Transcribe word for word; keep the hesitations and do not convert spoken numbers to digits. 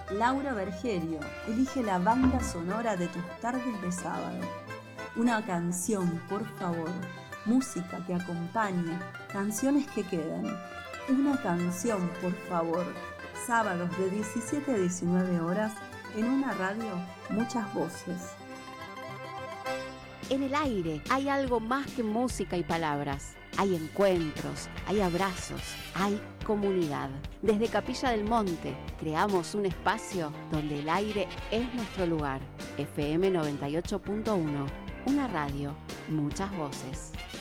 Laura Bergerio elige la banda sonora de tus tardes de sábado. Una canción, por favor. Música que acompañe, canciones que queden. Una canción, por favor. Sábados de diecisiete a diecinueve horas en una radio, muchas voces. En el aire hay algo más que música y palabras. Hay encuentros, hay abrazos, hay comunidad. Desde Capilla del Monte creamos un espacio donde el aire es nuestro lugar. F M noventa y ocho punto uno, una radio, muchas voces.